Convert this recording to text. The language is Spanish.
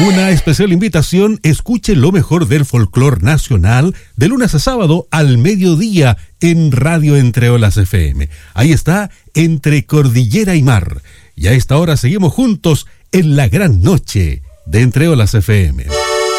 Una especial invitación, escuche lo mejor del folclor nacional de lunes a sábado al mediodía en Radio Entre Olas FM. Ahí está, Entre Cordillera y Mar. Y a esta hora seguimos juntos en la gran noche de Entre Olas FM.